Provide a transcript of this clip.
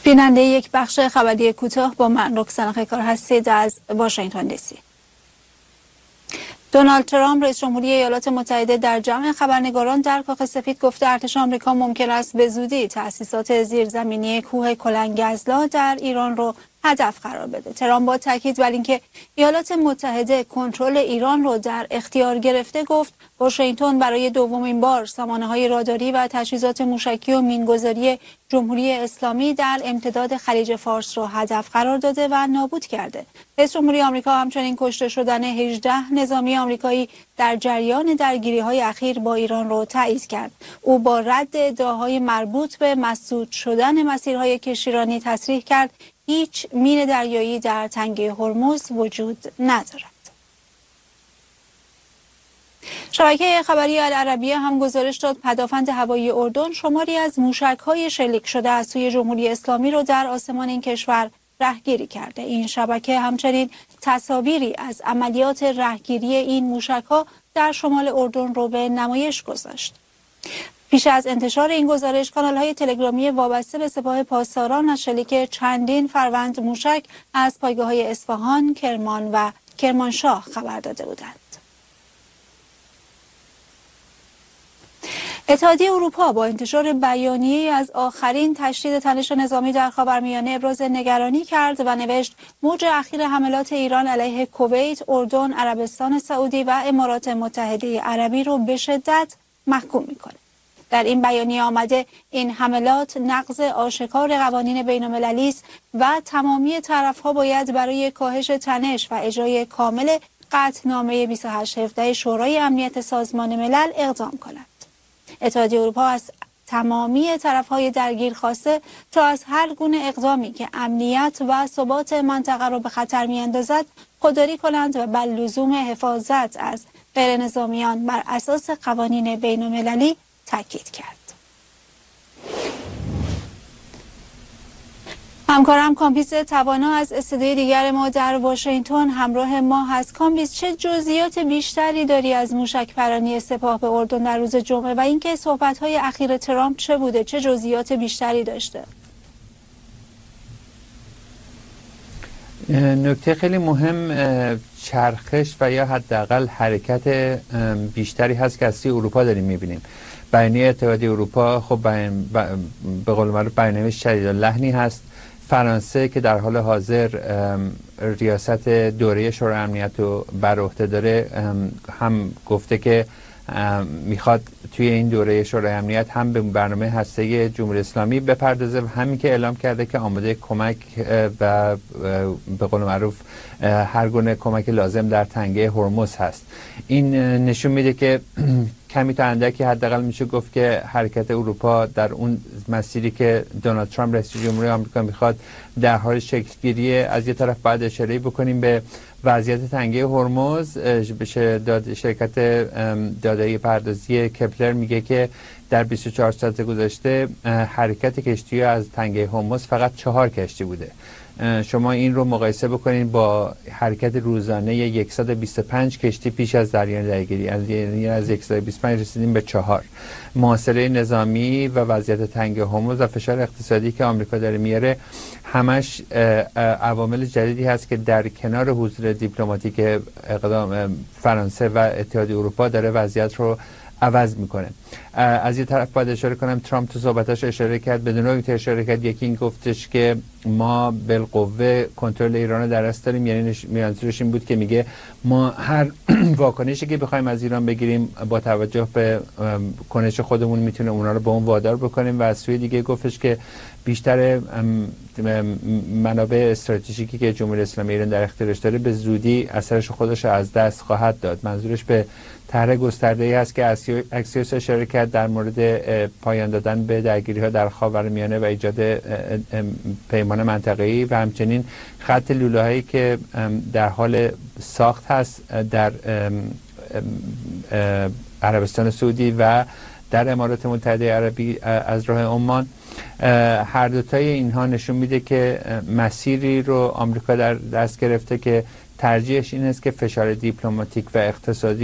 بیننده یک بخش خبری کوتاه با من رکسانا خیکار هستید از واشنگتن دی سی. دونالد ترامپ رئیس جمهوری ایالات متحده در جمع خبرنگاران در کاخ سفید گفته ارتش آمریکا ممکن است به زودی تأسیسات زیرزمینی کوه کلنگزلا در ایران را هدف قرار بده. ترامپ با تاکید بر اینکه ایالات متحده کنترل ایران را در اختیار گرفته گفت واشنگتن برای دومین بار سامانه‌های راداری و تجهیزات موشکی و مینگذاری جمهوری اسلامی در امتداد خلیج فارس را هدف قرار داده و نابود کرده. رئیس جمهوری آمریکا همچنین کشته شدن 18 نظامی آمریکایی در جریان درگیری‌های اخیر با ایران را تایید کرد. او با رد ادعاهای مربوط به مسدود شدن مسیرهای کشتیرانی تصریح کرد هیچ مین دریایی در تنگه هرمز وجود ندارد. شبکه خبری العربیه هم گزارش داد پدافند هوایی اردن شماری از موشک‌های شلیک شده از سوی جمهوری اسلامی را در آسمان این کشور رهگیری کرده. این شبکه همچنین تصاویری از عملیات رهگیری این موشک‌ها در شمال اردن را به نمایش گذاشت. پیش از انتشار این گزارش کانال‌های تلگرامی وابسته به سپاه پاسداران از شلیک چندین فروند موشک از پایگاه‌های اصفهان، کرمان و کرمانشاه خبر داده بودند. اتحادیه اروپا با انتشار بیانیه‌ای از آخرین تشدید تنش نظامی در خاورمیانه ابراز نگرانی کرد و نوشت موج اخیر حملات ایران علیه کویت، اردن، عربستان سعودی و امارات متحده عربی را به شدت محکوم می‌کند. در این بیانیه آمده این حملات نقض آشکار قوانین بین‌المللی است و تمامی طرف‌ها باید برای کاهش تنش و اجرای کامل قطعنامه 2817 شورای امنیت سازمان ملل اقدام کنند. اتحادیه اروپا از تمامی طرف‌های درگیر خواسته تا از هر گونه اقدامی که امنیت و ثبات منطقه را به خطر می‌اندازد خودداری کنند و بر لزوم حفاظت از غیرنظامیان بر اساس قوانین بین‌المللی تاکید کرد. همکارم کامبیز توانا از استودیوی دیگر ما در واشنگتن همراه ما هست. کامبیز، چه جزئیات بیشتری داری از موشک‌پرانی سپاه به اردن در روز جمعه و اینکه صحبت‌های اخیر ترامپ چه بوده؟ چه جزئیات بیشتری داشته؟ نکته خیلی مهم چرخش و یا حداقل حرکت بیشتری هست که از سوی اروپا داریم می‌بینیم. بیانیه اتحادیه اروپا خب به قول معروف بیانیه شدیداللحنی هست. فرانسه که در حال حاضر ریاست دوره شورای امنیت رو بر عهده داره هم گفته که میخواد توی این دوره شورای امنیت هم به برنامه هسته‌ای جمهوری اسلامی بپردازه و همین که اعلام کرده که آماده کمک و به قول معروف هر گونه کمک لازم در تنگه هرمز هست. این نشون میده که کمی تا اندکی حداقل میشه گفت که حرکت اروپا در اون مسیری که دونالد ترامپ رئیس جمهوری آمریکا میخواد در حال شکل گیری. از یه طرف باید اشاره بکنیم به وضعیت تنگه هرمز. شرکت داده‌ای پردازی کپلر میگه که در 24 ساعت گذشته حرکت کشتی از تنگه هرمز فقط 4 کشتی بوده. شما این رو مقایسه بکنید با حرکت روزانه 125 کشتی پیش از جریان درگیری، یعنی از 125 رسیدیم به 4. محاصره نظامی و وضعیت تنگ هرمز و فشار اقتصادی که آمریکا داره میاره همش عوامل جدیدی هست که در کنار حضور دیپلماتیک اقدام فرانسه و اتحادیه اروپا داره وضعیت رو عوض میکنه. از یه طرف باید اشاره کنم ترامپ تو صحبتاش اشاره کرد، بدون اینکه اشاره کرد، یکی این گفتش که ما بالقوه کنترل ایران رو در دست داریم، یعنی منظورش این بود که میگه ما هر واکنشی که بخوایم از ایران بگیریم با توجه به کنش خودمون میتونه اونا رو به اون وادار بکنیم. و از سوی دیگه گفتش که بیشتر منابع استراتژیکی که جمهوری اسلامی ایران در اختیارش داره به زودی اثرش خودش از دست خواهد داد. منظورش به طرح گسترده‌ای هست که اکسیوس اشاره کرد در مورد پایان دادن به درگیری‌ها در خاورمیانه و ایجاد پیمان منطقه‌ای و همچنین خط لوله‌هایی که در حال ساخت هست در عربستان سعودی و در امارات متحده عربی از راه عمان. هر دوتای اینها نشون میده که مسیری رو آمریکا در دست گرفته که ترجیحش این است که فشار دیپلماتیک و اقتصادی